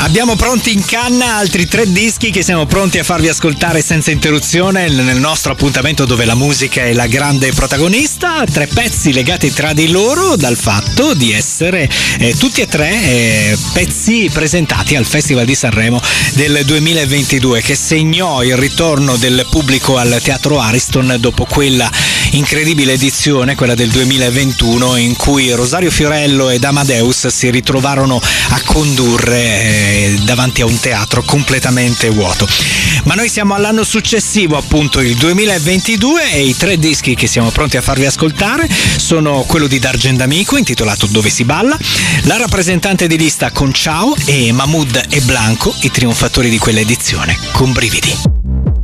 Abbiamo pronti in canna altri 3 dischi che siamo pronti a farvi ascoltare senza interruzione nel nostro appuntamento dove la musica è la grande protagonista. 3 pezzi legati tra di loro dal fatto di essere tutti e 3 pezzi presentati al Festival di Sanremo del 2022, che segnò il ritorno del pubblico al Teatro Ariston dopo quella incredibile edizione, quella del 2021, in cui Rosario Fiorello ed Amadeus si ritrovarono a condurre davanti a un teatro completamente vuoto. Ma noi siamo all'anno successivo, appunto il 2022, e i 3 dischi che siamo pronti a farvi ascoltare sono quello di Dargen D'Amico intitolato Dove si balla, la rappresentante di lista con Ciao e Mahmood e Blanco, i trionfatori di quella edizione con Brividi.